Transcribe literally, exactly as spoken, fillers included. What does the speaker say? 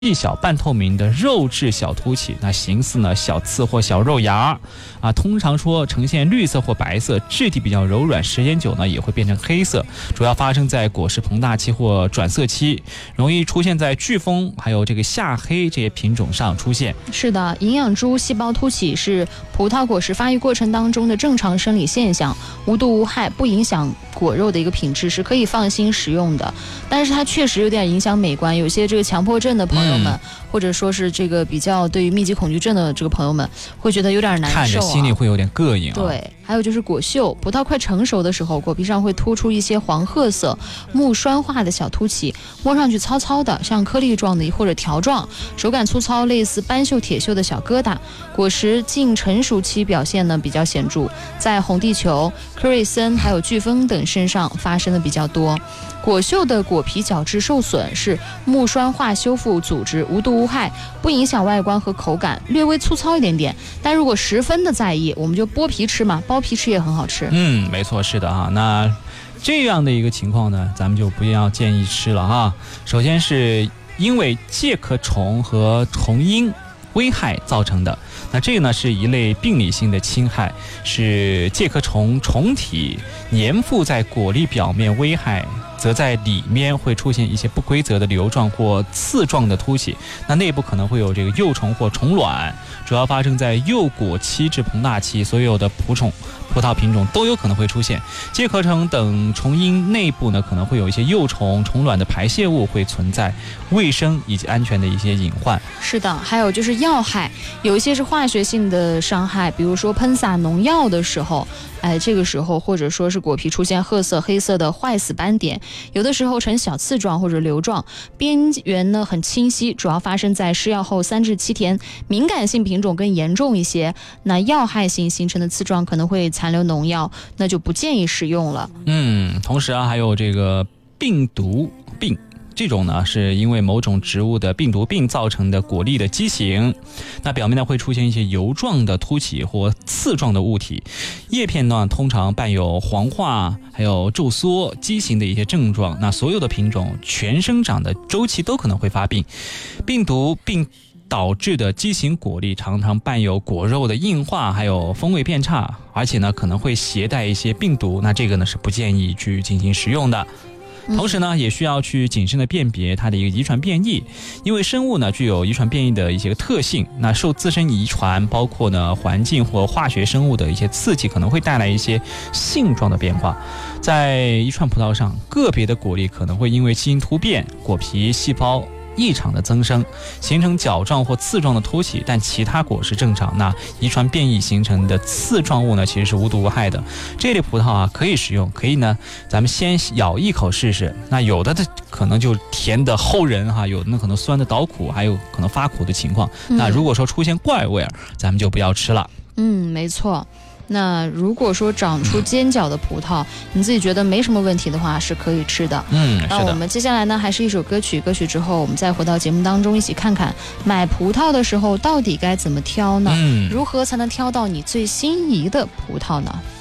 细小半透明的肉质小凸起，那形似呢小刺或小肉芽啊，通常说呈现绿色或白色，质地比较柔软，时间久呢也会变成黑色，主要发生在果实膨大期或转色期，容易出现在巨峰还有这个夏黑这些品种上出现。 是的，营养株细胞凸起是葡萄果实发育过程当中的正常生理现象，无毒无害，不影响果肉的一个品质，是可以放心食用的。但是它确实有点影响美观，有些这个强迫症的朋友们、嗯、或者说是这个比较对于密集恐惧症的这个朋友们会觉得有点难受、啊、 看着心里会有点膈应、啊、 对。还有就是果锈，葡萄快成熟的时候，果皮上会突出一些黄褐色木栓化的小凸起，摸上去糙糙的，像颗粒状的或者条状，手感粗糙，类似斑锈铁锈的小疙瘩。果实近成熟期表现呢比较显著，在红地球、科瑞森还有飓风等身上发生的比较多。果锈的果皮角质受损是木栓化修复组织，无毒无害，不影响外观和口感，略微粗糙一点点。但如果十分的在意，我们就剥皮吃嘛，剥皮吃也很好吃。 嗯，没错，是的哈。那这样的一个情况呢，咱们就不要建议吃了哈。首先是因为介壳虫和虫蝇危害造成的，那这个呢是一类病理性的侵害，是介壳虫虫体粘附在果粒表面，危害则在里面会出现一些不规则的瘤状或刺状的凸起，那内部可能会有这个幼虫或虫卵，主要发生在幼果期至膨大期，所有的葡种葡萄品种都有可能会出现。介壳虫等虫蝇内部呢可能会有一些幼虫虫卵的排泄物会存在卫生以及安全的一些隐患。 是的，还有就是药害，有一些是化学性的伤害，比如说喷洒农药的时候，哎，这个时候或者说是果皮出现褐色黑色的坏死斑点，有的时候呈小刺状或者瘤状，边缘呢很清晰，主要发生在施药后三至七天，敏感性品种更严重一些，那药害性形成的刺状可能会残留农药，那就不建议食用了。 嗯，同时啊还有这个病毒病，这种呢是因为某种植物的病毒病造成的果粒的畸形，那表面呢会出现一些油状的凸起或刺状的物体，叶片呢通常伴有黄化还有皱缩畸形的一些症状，那所有的品种全生长的周期都可能会发病。病毒病导致的畸形果粒常常伴有果肉的硬化还有风味变差，而且呢可能会携带一些病毒，那这个呢是不建议去进行食用的。同时呢也需要去谨慎的辨别它的一个遗传变异，因为生物呢具有遗传变异的一些特性，那受自身遗传包括呢环境或化学生物的一些刺激，可能会带来一些性状的变化。在一串葡萄上，个别的果粒可能会因为基因突变，果皮细胞异常的增生，形成角状或刺状的凸起，但其他果实正常。那遗传变异形成的刺状物呢其实是无毒无害的，这类葡萄啊可以食用，可以呢咱们先咬一口试试，那有的的可能就甜的齁人哈，有的可能酸的捣苦，还有可能发苦的情况、嗯、那如果说出现怪味儿，咱们就不要吃了。 嗯，没错。那如果说长出尖角的葡萄、嗯、你自己觉得没什么问题的话是可以吃的。 嗯，是的。 那我们接下来呢还是一首歌曲，歌曲之后我们再回到节目当中，一起看看买葡萄的时候到底该怎么挑呢、嗯、如何才能挑到你最心仪的葡萄呢？